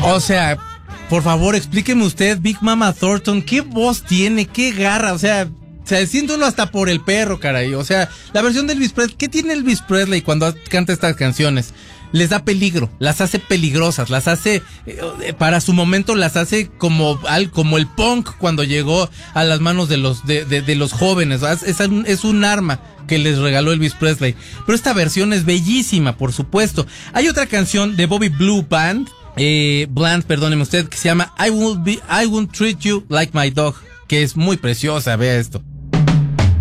O sea, por favor, explíqueme usted, Big Mama Thornton, ¿qué voz tiene? ¿Qué garra? O sea, siéntolo hasta por el perro, caray. O sea, la versión de Elvis Presley, ¿qué tiene Elvis Presley cuando canta estas canciones? Les da peligro, las hace peligrosas, las hace, para su momento las hace como el punk cuando llegó a las manos de los jóvenes. Es un arma que les regaló Elvis Presley. Pero esta versión es bellísima, por supuesto. Hay otra canción de Bobby Blue Bland, perdóneme usted, que se llama I Won't Treat You Like My Dog, que es muy preciosa, vea esto.